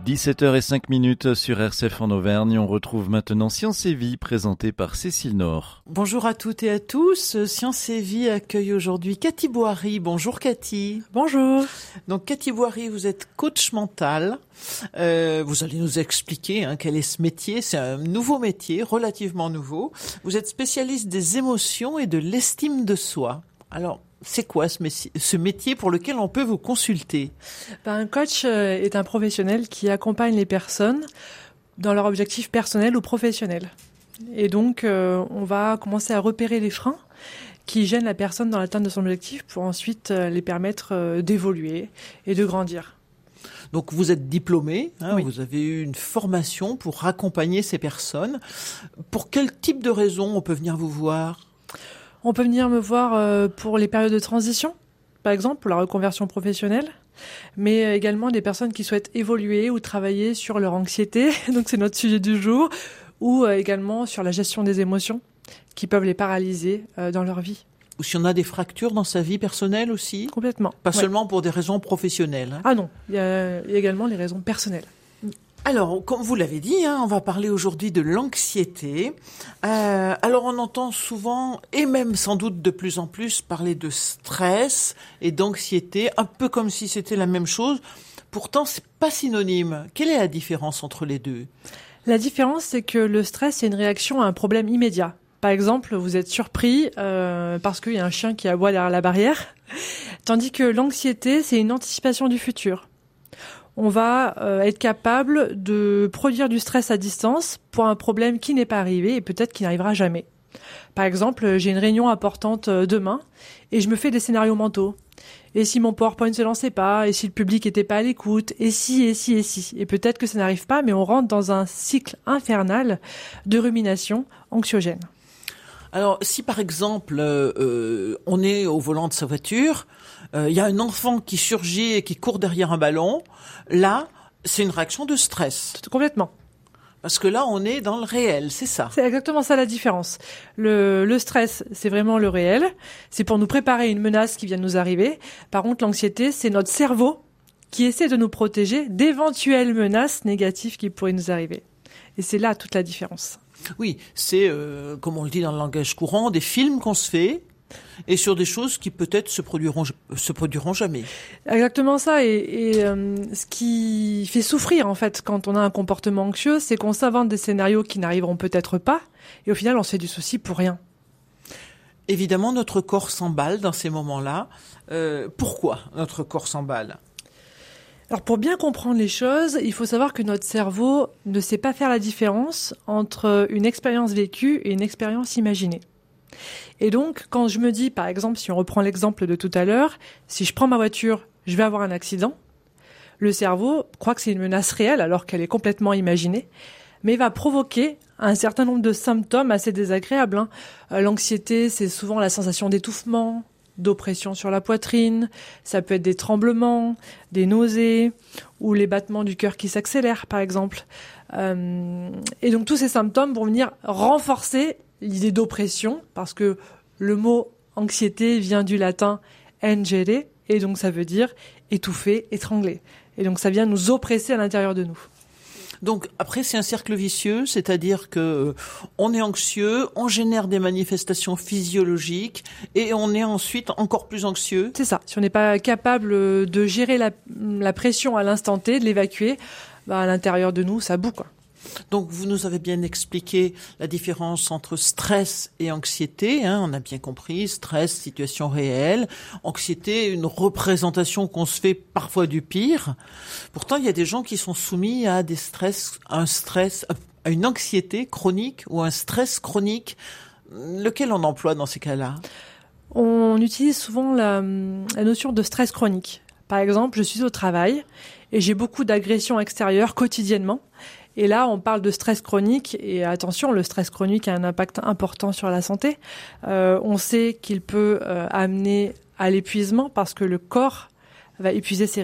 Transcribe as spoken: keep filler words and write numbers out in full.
dix-sept heures cinq sur R C F en Auvergne. On retrouve maintenant Science et Vie, présenté par Cécile Nord. Bonjour à toutes et à tous. Science et Vie accueille aujourd'hui Cathy Boiry. Bonjour Cathy. Bonjour. Donc Cathy Boiry, vous êtes coach mental. Euh, vous allez nous expliquer hein, quel est ce métier. C'est un nouveau métier, relativement nouveau. Vous êtes spécialiste des émotions et de l'estime de soi. Alors, c'est quoi ce métier, ce métier pour lequel on peut vous consulter? Ben, un coach est un professionnel qui accompagne les personnes dans leur objectif personnel ou professionnel. Et donc, euh, on va commencer à repérer les freins qui gênent la personne dans l'atteinte de son objectif pour ensuite euh, les permettre euh, d'évoluer et de grandir. Donc vous êtes diplômé, hein, oui. Vous avez eu une formation pour accompagner ces personnes. Pour quel type de raison on peut venir vous voir? On peut venir me voir euh, pour les périodes de transition, par exemple pour la reconversion professionnelle, mais également des personnes qui souhaitent évoluer ou travailler sur leur anxiété, donc c'est notre sujet du jour, ou euh, également sur la gestion des émotions qui peuvent les paralyser euh, dans leur vie. Ou si on a des fractures dans sa vie personnelle aussi? Complètement. Pas ouais. seulement pour des raisons professionnelles. Hein. Ah non, il y a, il y a également les raisons personnelles. Alors, comme vous l'avez dit, hein, on va parler aujourd'hui de l'anxiété. Euh, alors, on entend souvent, et même sans doute de plus en plus, parler de stress et d'anxiété, un peu comme si c'était la même chose. Pourtant, c'est pas synonyme. Quelle est la différence entre les deux? La différence, c'est que le stress, c'est une réaction à un problème immédiat. Par exemple, vous êtes surpris euh, parce qu'il y a un chien qui aboie derrière la barrière, tandis que l'anxiété, c'est une anticipation du futur. On va euh, être capable de produire du stress à distance pour un problème qui n'est pas arrivé et peut-être qui n'arrivera jamais. Par exemple, j'ai une réunion importante demain et je me fais des scénarios mentaux. Et si mon PowerPoint ne se lançait pas, et si le public n'était pas à l'écoute, et si, et si, et si. Et peut-être que ça n'arrive pas, mais on rentre dans un cycle infernal de rumination anxiogène. Alors, si par exemple, euh, on est au volant de sa voiture, il euh, y a un enfant qui surgit et qui court derrière un ballon, là, c'est une réaction de stress. Complètement. Parce que là, on est dans le réel, c'est ça. C'est exactement ça la différence. Le, le stress, c'est vraiment le réel. C'est pour nous préparer à une menace qui vient de nous arriver. Par contre, l'anxiété, c'est notre cerveau qui essaie de nous protéger d'éventuelles menaces négatives qui pourraient nous arriver. Et c'est là toute la différence. Oui, c'est, euh, comme on le dit dans le langage courant, des films qu'on se fait et sur des choses qui peut-être se produiront, se produiront jamais. Exactement ça. Et, et euh, ce qui fait souffrir, en fait, quand on a un comportement anxieux, c'est qu'on s'invente des scénarios qui n'arriveront peut-être pas. Et au final, on se fait du souci pour rien. Évidemment, notre corps s'emballe dans ces moments-là. Euh, pourquoi notre corps s'emballe ? Alors pour bien comprendre les choses, il faut savoir que notre cerveau ne sait pas faire la différence entre une expérience vécue et une expérience imaginée. Et donc, quand je me dis, par exemple, si on reprend l'exemple de tout à l'heure, si je prends ma voiture, je vais avoir un accident, le cerveau croit que c'est une menace réelle alors qu'elle est complètement imaginée, mais va provoquer un certain nombre de symptômes assez désagréables. Hein. Euh, l'anxiété, c'est souvent la sensation d'étouffement, d'oppression sur la poitrine, ça peut être des tremblements, des nausées ou les battements du cœur qui s'accélèrent par exemple. Euh, et donc tous ces symptômes vont venir renforcer l'idée d'oppression parce que le mot anxiété vient du latin engere et donc ça veut dire étouffer, étrangler. Et donc ça vient nous oppresser à l'intérieur de nous. Donc après c'est un cercle vicieux, c'est-à-dire que euh, on est anxieux, on génère des manifestations physiologiques et on est ensuite encore plus anxieux. C'est ça. Si on n'est pas capable de gérer la, la pression à l'instant T, de l'évacuer, bah à l'intérieur de nous ça bout quoi. Donc vous nous avez bien expliqué la différence entre stress et anxiété, hein, on a bien compris, stress, situation réelle, anxiété, une représentation qu'on se fait parfois du pire. Pourtant, il y a des gens qui sont soumis à des stress, à un stress, à une anxiété chronique ou un stress chronique. Lequel on emploie dans ces cas-là ? On utilise souvent la, la notion de stress chronique. Par exemple, je suis au travail et j'ai beaucoup d'agressions extérieures quotidiennement. Et là, on parle de stress chronique. Et attention, le stress chronique a un impact important sur la santé. Euh, on sait qu'il peut euh, amener à l'épuisement parce que le corps va épuiser ses